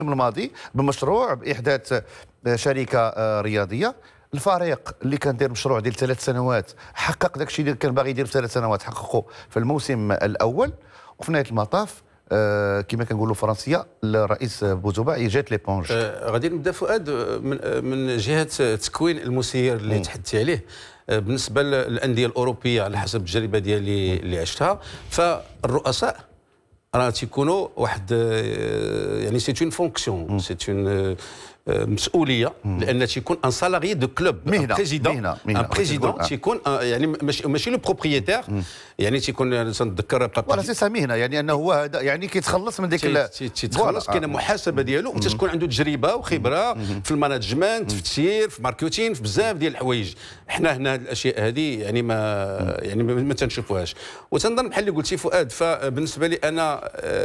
الماضي بمشروع باحداث شركه رياضيه. الفريق اللي كان داير مشروع ديال 3 سنوات حقق داك الشيء اللي كان باغي يدير في 3 سنوات، حققه في الموسم الاول. وفي نهايه المطاف كما كنقولوا فرنسيه الرئيس بوزوبا جات ليبونج. غادي نبدا فؤاد من جهه تكوين المسير اللي تحدثتي عليه. بالنسبه للانديه الاوروبيه على حسب التجربه ديالي اللي عشتها، فالرؤساء راه تيكونوا واحد يعني سي اون فونكسيون، سي اون مسؤوليه، لان تيكون ان سالاري دو كلوب، بريزيدون تيكون يعني ماشي لو بروبريتير، يعني تيكون تنذكر ولا سي مهنه، يعني انه هو هذا يعني كيتخلص من ديك تيتخلص، كاينه محاسبه ديالو، وتتكون عنده تجربه وخبره في المانجمنت، في التسيير، في الماركتينغ، في بزاف ديال الحوايج. حنا هنا هذه الاشياء هذه يعني ما تنشوفوهاش. وتنظن بحال اللي قلتي فؤاد، فبالنسبه لي انا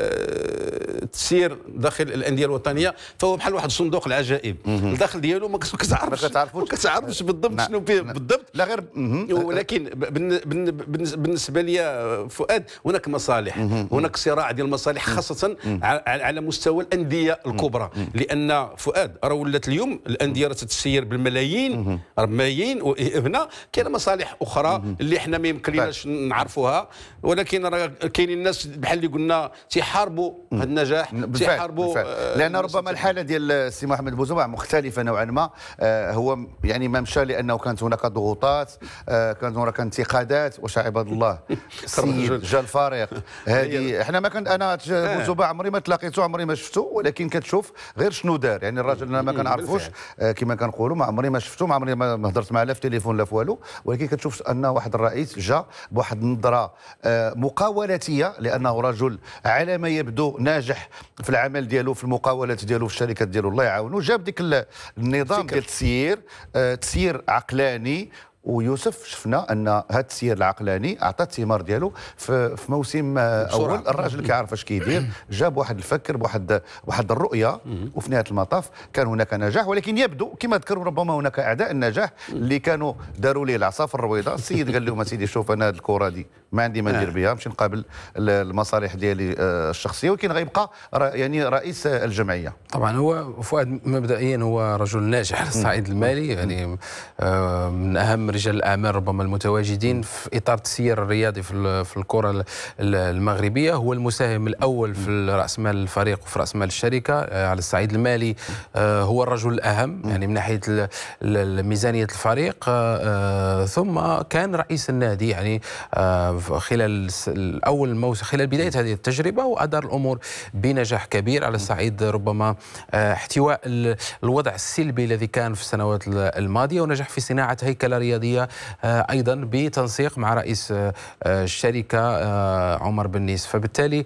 التسيير داخل الانديه الوطنيه فهو بحال واحد صندوق العجائب. الداخل ديالو ما كتعرفش بالضبط شنو فيه بالضبط، لا غير ولكن بالنسبه لي فؤاد هناك مصالح، هناك صراع ديال المصالح، خاصه على مستوى الانديه الكبرى، لان فؤاد راه ولات اليوم الانديه راه تتسير بالملايين، هنا كاين مصالح اخرى اللي حنا ما يمكن لناش نعرفوها، ولكن راه كاينين الناس بحال اللي قلنا تيحاربوا هذا النجاح، تيحاربوا لان ربما الحاله ديال السي محمد بوزوبا مختلفه نوعا ما. هو يعني ما مشى لانه كانت هناك ضغوطات، كانت هناك انتقادات. واش عباد الله السيد جا الفريق هذه، احنا ما كنت انا بوزوبا عمري ما تلاقيته، عمري ما شفته، ولكن كتشوف غير شنو دار. يعني الراجل انا ما كنعرفوش كما كنقولوا، ما عمري ما شفته، ما عمري ما هضرت معاه لا في تليفون لا في والو، ولكن كتشوف ان واحد الرئيس جا بواحد النظره مقاولاتيه، لانه رجل على ما يبدو ناجح في العمل ديالو، في المقاولات ديالو، في الشركات ديالو، الله يعاونو. جاب ديك النظام ديال التسيير، تسيير عقلاني. ويوسف شفنا ان هذا التسيير العقلاني عطى الثمار ديالو في موسم اول. الراجل كيعرف اش كيدير، جاب واحد الفكر بواحد الرؤيه، وفي نهايه المطاف كان هناك نجاح. ولكن يبدو كما ذكروا ربما هناك اعداء النجاح اللي كانوا داروا ليه العصافر الرويضه. السيد قال لهم اسيدي شوف انا هذه الكره دي ما عندي ما ندير بها، نمشي نقابل المصالح ديالي الشخصيه، ولكن غيبقى يعني رئيس الجمعيه. طبعا هو فؤاد مبدئيا هو رجل ناجح على الصعيد المالي، يعني من اهم رجال الاعمال ربما المتواجدين في اطار التسيير الرياضي في الكره المغربيه. هو المساهم الاول في راس مال الفريق وفي راس مال الشركه. على الصعيد المالي هو الرجل الاهم، يعني من ناحيه ميزانيه الفريق، ثم كان رئيس النادي يعني خلال اول موسم، خلال بدايه هذه التجربه، وادار الامور بنجاح كبير على الصعيد ربما احتواء الوضع السلبي الذي كان في السنوات الماضيه، ونجح في صناعه هيكله رياضيه ايضا بتنسيق مع رئيس الشركه عمر بنيس. فبالتالي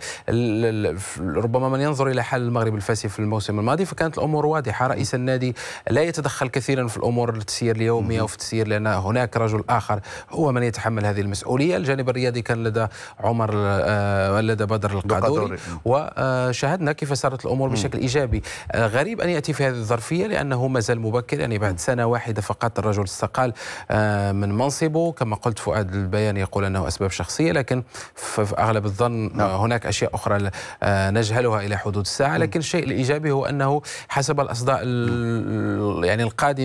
ربما من ينظر الى حال المغرب الفاسي في الموسم الماضي فكانت الامور واضحه. رئيس النادي لا يتدخل كثيرا في الامور التسيير اليوميه وفي التسيير، لان هناك رجل اخر هو من يتحمل هذه المسؤوليه. الجانب الرياضي كان لدى عمر ولدى بدر القادوري، وشاهدنا كيف سارت الامور بشكل ايجابي. غريب ان ياتي في هذه الظرفيه لانه ما زال مبكر، يعني بعد سنه واحده فقط الرجل استقال من منصبه. كما قلت فؤاد البيان يقول انه اسباب شخصيه، لكن في اغلب الظن هناك اشياء اخرى نجهلها الى حدود الساعه. لكن الشيء الايجابي هو انه حسب الاصداء يعني القادمه